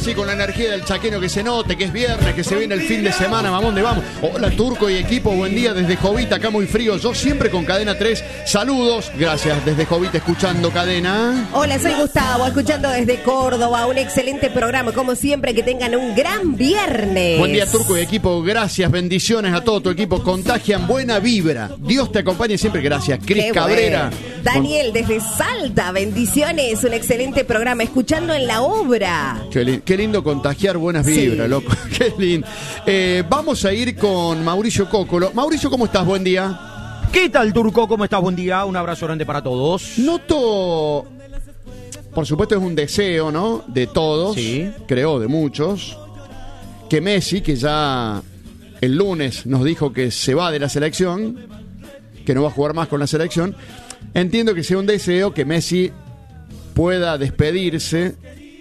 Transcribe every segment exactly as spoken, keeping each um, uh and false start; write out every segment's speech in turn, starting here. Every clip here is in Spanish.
así con la energía del chaqueño, que se note, que es viernes, que se viene el fin de semana, mamón, de vamos. Hola Turco y equipo, buen día desde Jovita, acá muy frío, yo siempre con Cadena tres, saludos, gracias desde Jovita escuchando Cadena. Hola, soy Gustavo, escuchando desde Córdoba, un excelente programa, como siempre, que tengan un gran viernes. Buen día Turco y equipo, gracias, bendiciones a todo tu equipo, contagian buena vibra, Dios te acompañe siempre, gracias. Cris Qué Cabrera. Bueno. Daniel desde Salta, bendiciones, un excelente programa, escuchando en la obra. Qué, li- qué lindo contagiar buenas vibras, sí. Loco, qué lindo. Eh, vamos a ir con Mauricio Cócolo. Mauricio, ¿cómo estás? Buen día. ¿Qué tal, Turco? ¿Cómo estás? Buen día, un abrazo grande para todos. Noto, por supuesto es un deseo, ¿no? De todos, sí. Creo, de muchos, que Messi, que ya el lunes nos dijo que se va de la selección, que no va a jugar más con la selección, entiendo que sea un deseo que Messi pueda despedirse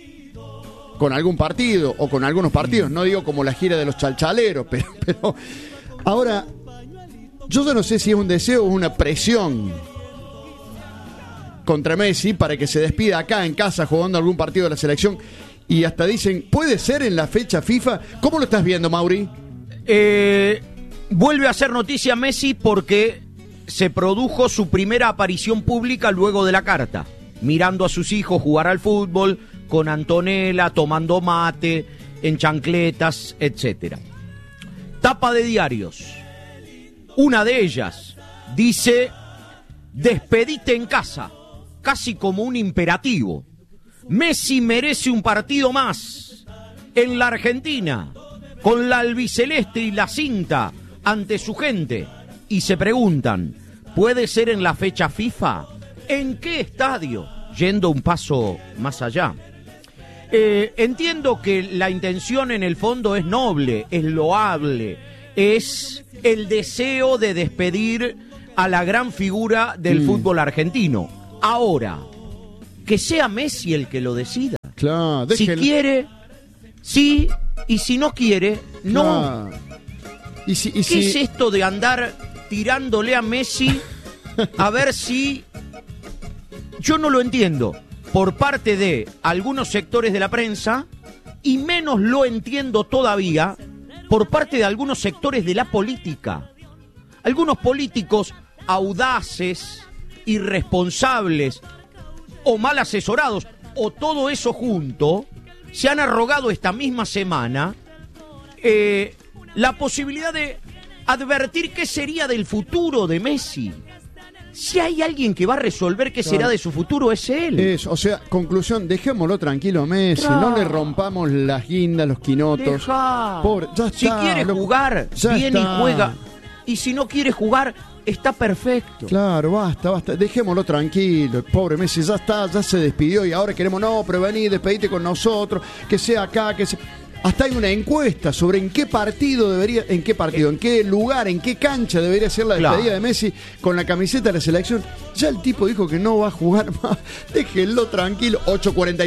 con algún partido o con algunos partidos, no digo como la gira de los chalchaleros, pero, pero ahora yo ya no sé si es un deseo o una presión contra Messi para que se despida acá en casa jugando algún partido de la selección, y hasta dicen, puede ser en la fecha FIFA. ¿Cómo lo estás viendo, Mauri? Eh, vuelve a ser noticia Messi porque se produjo su primera aparición pública luego de la carta, mirando a sus hijos jugar al fútbol, con Antonella, tomando mate, en chancletas, etcétera. Tapa de diarios. Una de ellas dice, despedite en casa, casi como un imperativo. Messi merece un partido más en la Argentina, con la albiceleste y la cinta ante su gente. Y se preguntan, ¿puede ser en la fecha FIFA? ¿En qué estadio? Yendo un paso más allá. Eh, entiendo que la intención en el fondo es noble, es loable, es el deseo de despedir a la gran figura del mm. fútbol argentino. Ahora, que sea Messi el que lo decida. Claro, si quiere, sí, y si no quiere, no. Claro. ¿Y si, y ¿Qué si... es esto de andar tirándole a Messi a ver si... Yo no lo entiendo. Por parte de algunos sectores de la prensa, y menos lo entiendo todavía por parte de algunos sectores de la política. Algunos políticos audaces, irresponsables o mal asesorados, o todo eso junto, se han arrogado esta misma semana eh, la posibilidad de advertir qué sería del futuro de Messi. Si hay alguien que va a resolver qué será de su futuro, es él. Es, o sea, conclusión, dejémoslo tranquilo, Messi. Claro. No le rompamos las guindas, los quinotos. Deja. Pobre, ya si está, quiere lo... jugar, viene y juega. Y si no quiere jugar, está perfecto. Claro, basta, basta. Dejémoslo tranquilo. Pobre Messi, ya está, ya se despidió. Y ahora queremos, no, pero vení, despedite con nosotros. Que sea acá, que sea... Hasta hay una encuesta sobre en qué partido debería, en qué partido, en qué lugar, en qué cancha debería ser la despedida claro. de Messi con la camiseta de la selección. Ya el tipo dijo que no va a jugar más. Déjenlo tranquilo. ocho cuarenta